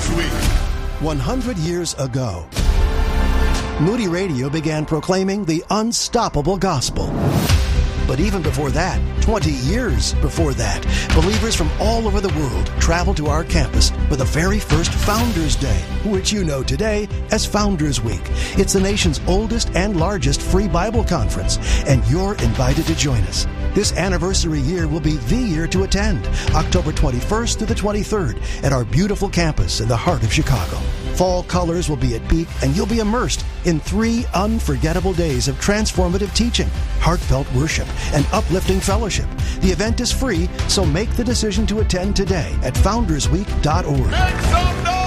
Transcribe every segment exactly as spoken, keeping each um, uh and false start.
Founders Week. one hundred years ago, Moody Radio began proclaiming the unstoppable gospel. But even before that, twenty years before that, believers from all over the world traveled to our campus for the very first Founders Day, which you know today as Founders Week. It's the nation's oldest and largest free Bible conference, and you're invited to join us. This anniversary year will be the year to attend, October twenty-first to the twenty-third, at our beautiful campus in the heart of Chicago. Fall colors will be at peak, and you'll be immersed in three unforgettable days of transformative teaching, heartfelt worship, and uplifting fellowship. The event is free, so make the decision to attend today at founders week dot org. Make some noise!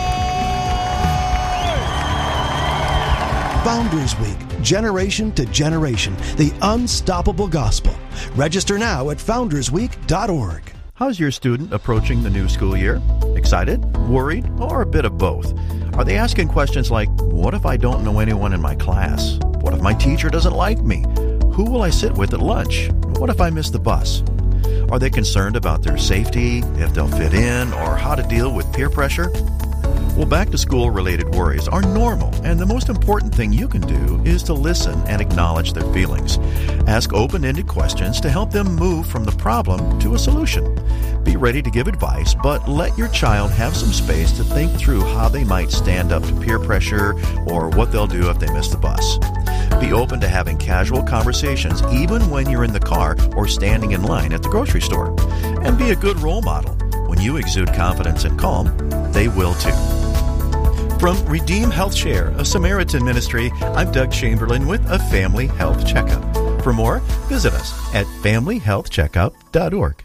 Founders Week, generation to generation, the unstoppable gospel. Register now at founders week dot org. How's your student approaching the new school year? Excited? Worried? Or a bit of both? Are they asking questions like, what if I don't know anyone in my class? What if my teacher doesn't like me? Who will I sit with at lunch? What if I miss the bus? Are they concerned about their safety, if they'll fit in, or how to deal with peer pressure? Well, back-to-school related worries are normal, and the most important thing you can do is to listen and acknowledge their feelings. Ask open-ended questions to help them move from the problem to a solution. Be ready to give advice, but let your child have some space to think through how they might stand up to peer pressure or what they'll do if they miss the bus. Be open to having casual conversations even when you're in the car or standing in line at the grocery store. And be a good role model. When you exude confidence and calm, they will too. From Redeem Health Share, a Samaritan ministry, I'm Doug Chamberlain with a Family Health Checkup. For more, visit us at family health checkup dot org.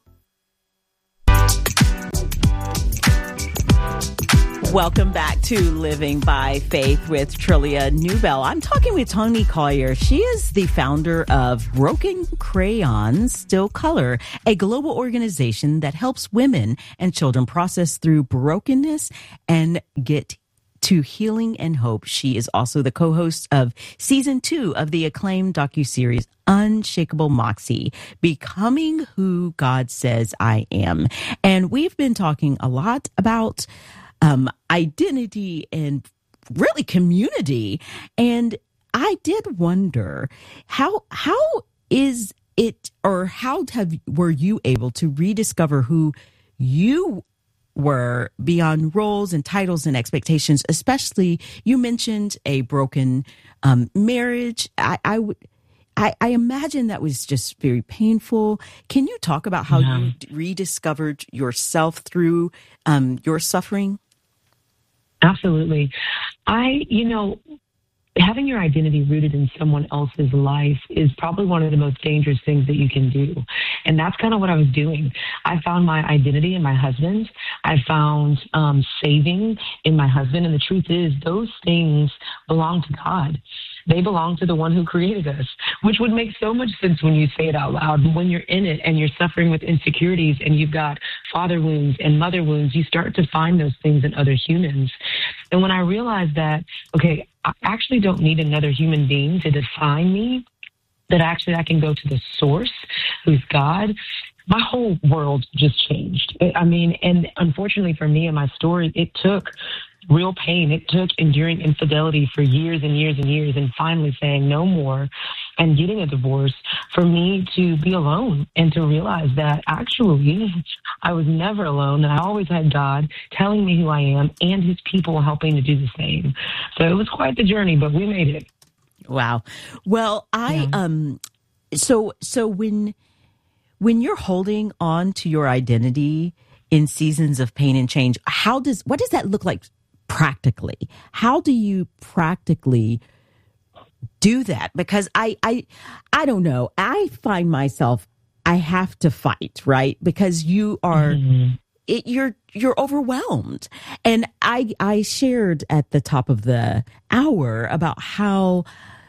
Welcome back to Living by Faith with Trillia Newbell. I'm talking with Toni Collier. She is the founder of Broken Crayons Still Color, a global organization that helps women and children process through brokenness and get to healing and hope. She is also the co-host of season two of the acclaimed docuseries Unshakable Moxie, Becoming Who God Says I Am. And we've been talking a lot about um, identity and really community. And I did wonder how how is it, or how have were you able to rediscover who you were beyond roles and titles and expectations? Especially, you mentioned a broken um, marriage. I, I would. I, I imagine that was just very painful. Can you talk about how yeah. you rediscovered yourself through um, your suffering? Absolutely. I, you know, having your identity rooted in someone else's life is probably one of the most dangerous things that you can do. And that's kind of what I was doing. I found my identity in my husband. I found um, saving in my husband. And the truth is, those things belong to God. They belong to the one who created us, which would make so much sense when you say it out loud. But when you're in it and you're suffering with insecurities and you've got father wounds and mother wounds, you start to find those things in other humans. And when I realized that, okay, I actually don't need another human being to define me, that actually I can go to the source, who's God, my whole world just changed. I mean, and unfortunately for me and my story, it took real pain. It took enduring infidelity for years and years and years and finally saying no more and getting a divorce for me to be alone and to realize that actually I was never alone, that I always had God telling me who I am and his people helping to do the same. So it was quite the journey, but we made it. Wow. Well, I, yeah. um, so, so when, when you're holding on to your identity in seasons of pain and change, how does, what does that look like practically? How do you practically do that? Because I, I, I don't know. I find myself, I have to fight, right? Because you are, mm-hmm. it, you're, you're overwhelmed. And I, I shared at the top of the hour about how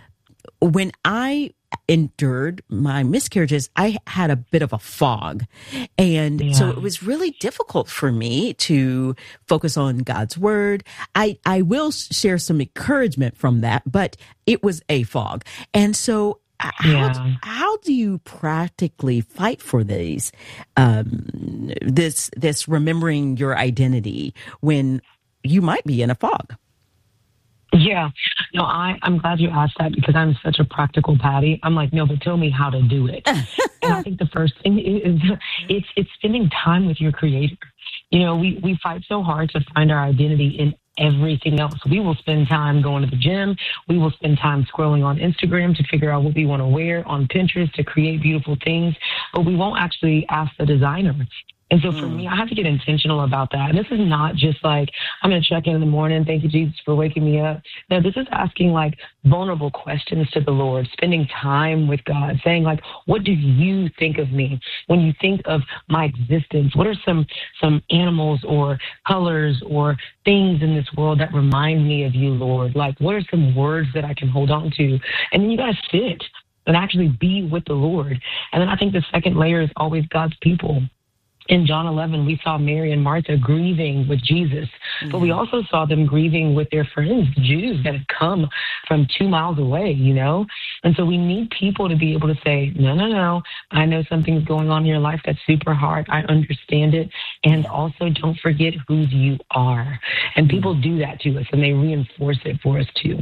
when I endured my miscarriages, I had a bit of a fog. And yeah. so it was really difficult for me to focus on God's word. I, I will share some encouragement from that, but it was a fog. And so How, yeah. how do you practically fight for these, um, this, this remembering your identity when you might be in a fog? Yeah, no, I, I'm glad you asked that because I'm such a practical Patty. I'm like, no, but tell me how to do it. And I think the first thing is it's it's spending time with your Creator. You know, we, we fight so hard to find our identity in everything else. We will spend time going to the gym. We will spend time scrolling on Instagram to figure out what we want to wear, on Pinterest to create beautiful things, but we won't actually ask the designer. And so for mm. me, I have to get intentional about that. And this is not just like, I'm going to check in in the morning. Thank you, Jesus, for waking me up. No, this is asking like vulnerable questions to the Lord, spending time with God, saying like, what do you think of me? When you think of my existence, what are some, some animals or colors or things in this world that remind me of you, Lord? Like, what are some words that I can hold on to? And then you got to sit and actually be with the Lord. And then I think the second layer is always God's people. In John eleven, we saw Mary and Martha grieving with Jesus, mm-hmm. but we also saw them grieving with their friends, the Jews that had come from two miles away, you know? And so we need people to be able to say, no, no, no, I know something's going on in your life that's super hard. I understand it. And also don't forget whose you are. And people do that to us, and they reinforce it for us too.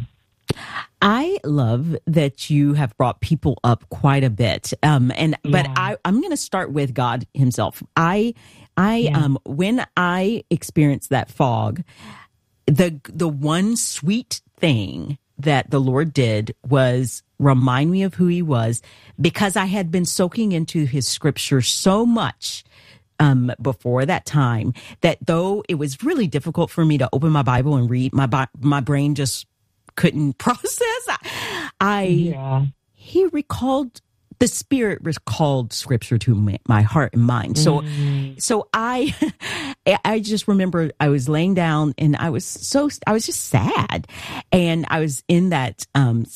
I love that you have brought people up quite a bit. Um, and, yeah. but I, I'm going to start with God himself. I, I, yeah. um, when I experienced that fog, the, the one sweet thing that the Lord did was remind me of who he was, because I had been soaking into his scripture so much Um, before that time, that though it was really difficult for me to open my Bible and read, my, my brain just couldn't process. I, I yeah. he recalled, the Spirit recalled scripture to my, my heart and mind. So, mm. so I, I just remember I was laying down and I was so, I was just sad. And I was in that, um,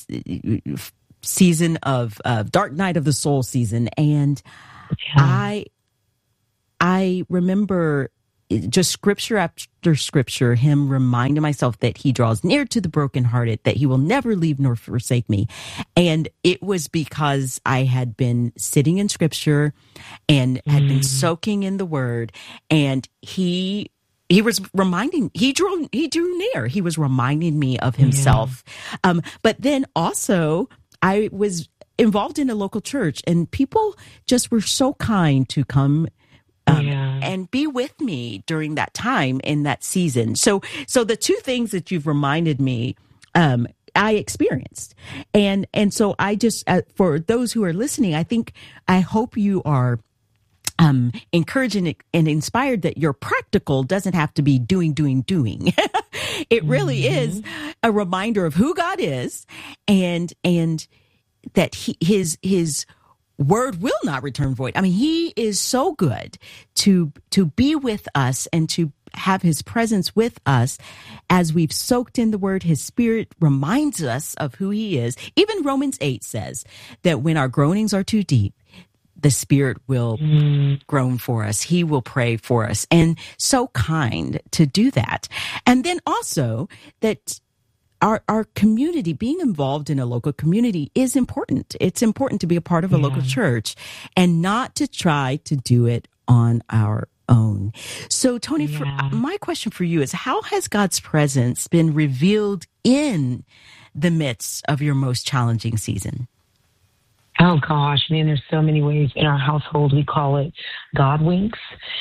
season of, uh, Dark Night of the Soul season. And yeah. I, I remember just scripture after scripture, him reminding myself that he draws near to the brokenhearted, that he will never leave nor forsake me. And it was because I had been sitting in scripture and had mm. been soaking in the word, and he He was reminding, he drew, he drew near. He was reminding me of himself. Yeah. Um, but then also I was involved in a local church, and people just were so kind to come Um, yeah. and be with me during that time in that season. So, so the two things that you've reminded me, um, I experienced. And, and so I just, uh, for those who are listening, I think, I hope you are, um, encouraged and, and inspired that your practical doesn't have to be doing, doing, doing. It really mm-hmm. is a reminder of who God is, and, and that he, his, his, word will not return void. I mean, he is so good to to be with us and to have his presence with us as we've soaked in the word. His Spirit reminds us of who he is. Even Romans eight says that when our groanings are too deep, the Spirit will mm. groan for us. He will pray for us. And so kind to do that. And then also that Our our community, being involved in a local community is important. It's important to be a part of a yeah. local church and not to try to do it on our own. So, Toni, yeah. for, my question for you is, how has God's presence been revealed in the midst of your most challenging season? Oh, gosh, man, there's so many ways. In our household, we call it God winks.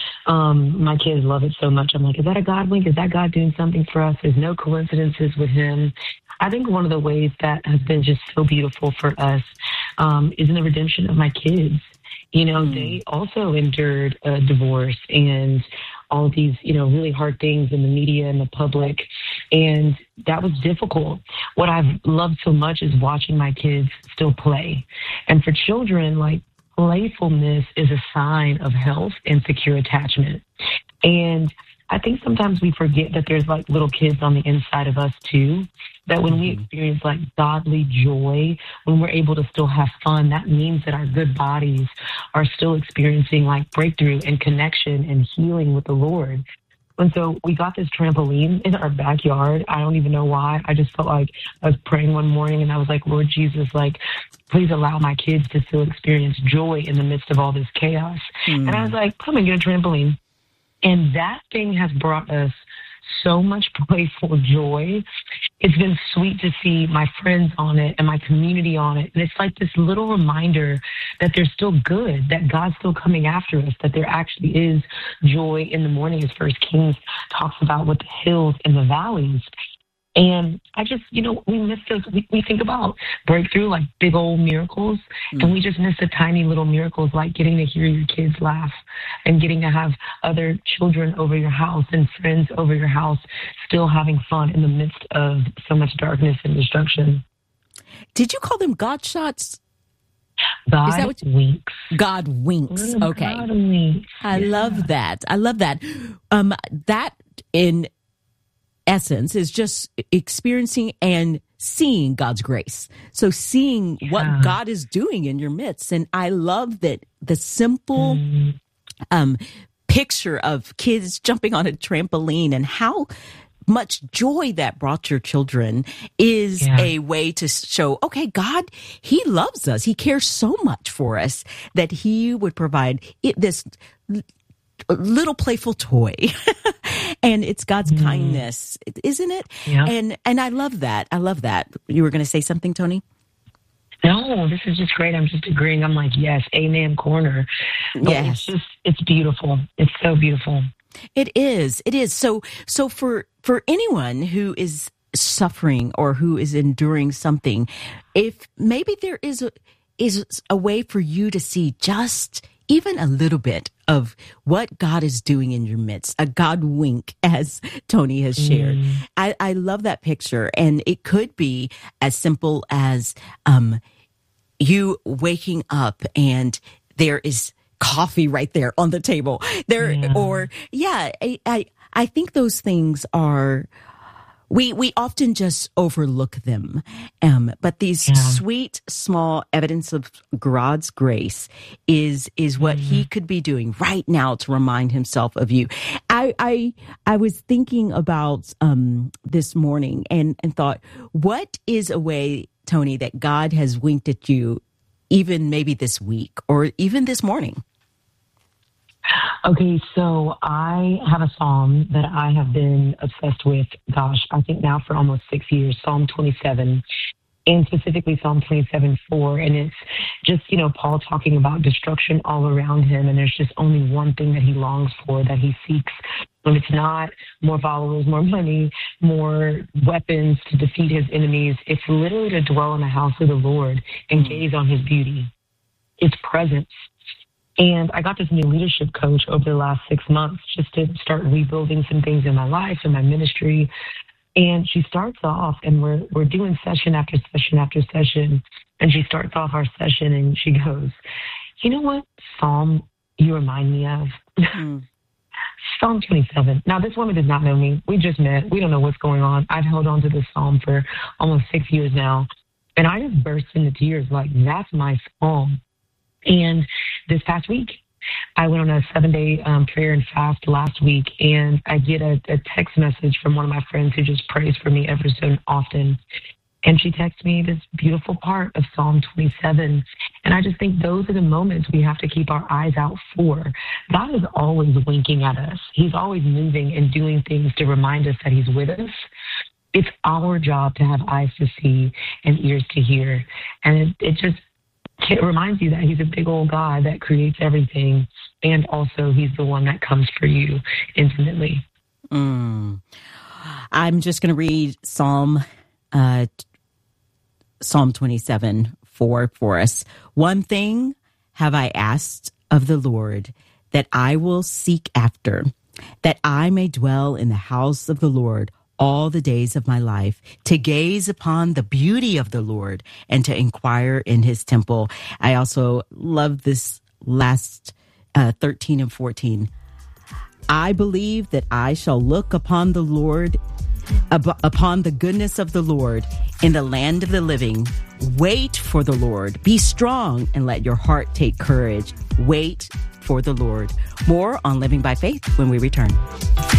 Um, my kids love it so much. I'm like, is that a God wink? Is that God doing something for us? There's no coincidences with him. I think one of the ways that has been just so beautiful for us um, is in the redemption of my kids. You know, mm. they also endured a divorce and all of these, you know, really hard things in the media and the public. And that was difficult. What I've loved so much is watching my kids still play. And for children, like, playfulness is a sign of health and secure attachment. And I think sometimes we forget that there's like little kids on the inside of us too, that when we experience like godly joy, when we're able to still have fun, that means that our good bodies are still experiencing like breakthrough and connection and healing with the Lord. And so we got this trampoline in our backyard. I don't even know why. I just felt like I was praying one morning and I was like, Lord Jesus, like, please allow my kids to still experience joy in the midst of all this chaos. Mm. And I was like, come and get a trampoline. And that thing has brought us so much playful joy. It's been sweet to see my friends on it and my community on it. And it's like this little reminder that they're still good, that God's still coming after us, that there actually is joy in the morning, as First Kings talks about, with the hills and the valleys. And I just, you know, we miss those. We, we think about breakthrough like big old miracles, mm. and we just miss the tiny little miracles like getting to hear your kids laugh and getting to have other children over your house and friends over your house still having fun in the midst of so much darkness and destruction. Did you call them God shots? God Is that what you, winks. God winks. Okay. God winks. I yeah. love that. I love that. Um, that in essence is just experiencing and seeing God's grace. So seeing yeah. what God is doing in your midst. And I love that the simple mm. um, picture of kids jumping on a trampoline and how much joy that brought your children is yeah. a way to show, okay, God, he loves us. He cares so much for us that he would provide it, this little playful toy. And it's God's mm. kindness, isn't it? Yeah. And and I love that. I love that. You were going to say something, Tony? No, this is just great. I'm just agreeing. I'm like, yes, amen corner. But yes. It's just, it's beautiful. It's so beautiful. It is. It is. So, so for, for anyone who is suffering or who is enduring something, if maybe there is a, is a way for you to see just even a little bit of what God is doing in your midst, a God wink, as Tony has shared. Mm. I, I love that picture. And it could be as simple as um, you waking up and there is coffee right there on the table. There, yeah. Or, yeah, I, I, I think those things are... We we often just overlook them, um, but these yeah. sweet, small evidence of God's grace is is what mm-hmm. he could be doing right now to remind himself of you. I I, I was thinking about um, this morning and, and thought, what is a way, Tony, that God has winked at you, even maybe this week or even this morning? Okay, so I have a psalm that I have been obsessed with, gosh, I think now for almost six years, Psalm twenty-seven, and specifically Psalm twenty-seven four. And it's just, you know, Paul talking about destruction all around him. And there's just only one thing that he longs for, that he seeks. And it's not more followers, more money, more weapons to defeat his enemies. It's literally to dwell in the house of the Lord and gaze on his beauty, its presence. And I got this new leadership coach over the last six months just to start rebuilding some things in my life and my ministry. And she starts off, and we're we're doing session after session after session. And she starts off our session, and she goes, "You know what psalm you remind me of?" Mm. Psalm twenty-seven. Now, this woman does not know me. We just met. We don't know what's going on. I've held on to this psalm for almost six years now. And I just burst into tears like, that's my psalm. And this past week, I went on a seven-day um, prayer and fast last week, and I get a, a text message from one of my friends who just prays for me ever so often. And she texts me this beautiful part of Psalm twenty-seven. And I just think those are the moments we have to keep our eyes out for. God is always winking at us. He's always moving and doing things to remind us that he's with us. It's our job to have eyes to see and ears to hear. And it, it just it reminds you that he's a big old God that creates everything. And also he's the one that comes for you intimately. Mm. I'm just going to read Psalm uh, Psalm twenty-seven four for us. One thing have I asked of the Lord, that I will seek after, that I may dwell in the house of the Lord all the days of my life, to gaze upon the beauty of the Lord and to inquire in his temple. I also love this last uh, thirteen and fourteen. I believe that I shall look upon the Lord, ab- upon the goodness of the Lord in the land of the living. Wait for the Lord. Be strong and let your heart take courage. Wait for the Lord. More on Living by Faith when we return.